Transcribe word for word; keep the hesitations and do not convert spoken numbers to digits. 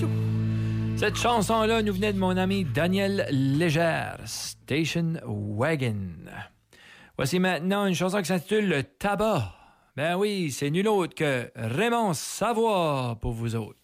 Cette chanson-là nous venait de mon ami Daniel Légère, Station Wagon. Voici maintenant une chanson qui s'intitule Le Tabac. Ben oui, c'est nul autre que Raymond Savoie pour vous autres.